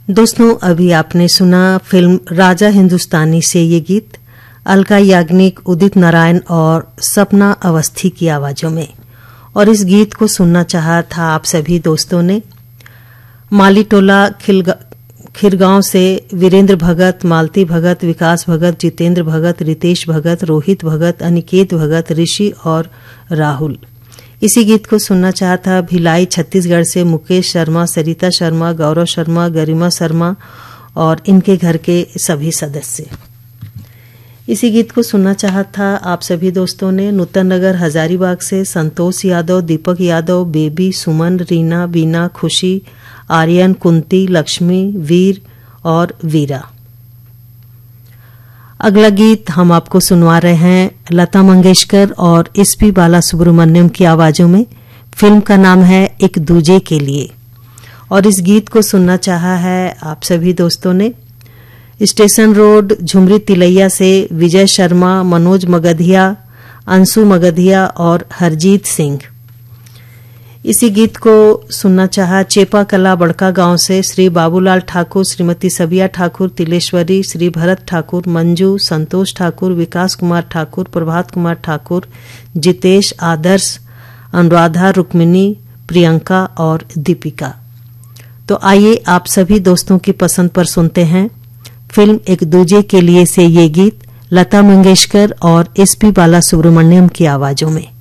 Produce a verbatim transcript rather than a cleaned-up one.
दोस्तों, अभी आपने सुना फिल्म राजा हिंदुस्तानी से ये गीत अलका याग्निक, उदित नारायण और सपना अवस्थी की आवाजों में। और इस गीत को सुनना चाहा था आप सभी दोस्तों ने। मालीटोला खिरगांव से वीरेंद्र भगत, मालती भगत, विकास भगत, जितेंद्र भगत, रितेश भगत, रोहित भगत, अनिकेत भगत, ऋषि और राहुल। इसी गीत को सुनना चाहता भिलाई छत्तीसगढ़ से मुकेश शर्मा, सरिता शर्मा, गौरव शर्मा, गरिमा शर्मा और इनके घर के सभी सदस्य। इसी गीत को सुनना चाहता आप सभी दोस्तों ने नूतन नगर हजारीबाग से संतोष यादव, दीपक यादव, बेबी, सुमन, रीना, बीना, खुशी, आर्यन, कुंती, लक्ष्मी, वीर और वीरा। अगला गीत हम आपको सुनवा रहे हैं लता मंगेशकर और एसपी बालासुब्रमण्यम की आवाजों में। फिल्म का नाम है एक दूजे के लिए। और इस गीत को सुनना चाहा है आप सभी दोस्तों ने स्टेशन रोड झुमरी तिलैया से विजय शर्मा, मनोज मगधिया, अंशु मगधिया और हरजीत सिंह। इसी गीत को सुनना चाहा चेपा कला बड़का गांव से श्री बाबूलाल ठाकुर, श्रीमती सबिया ठाकुर, तिलेश्वरी, श्री भरत ठाकुर, मंजू, संतोष ठाकुर, विकास कुमार ठाकुर, प्रभात कुमार ठाकुर, जितेश, आदर्श, अनुराधा, रुक्मिनी, प्रियंका और दीपिका। तो आइए आप सभी दोस्तों की पसंद पर सुनते हैं फिल्म एक दूजे के लिए से ये गीत लता मंगेशकर और एसपी बालासुब्रमण्यम की आवाजों में।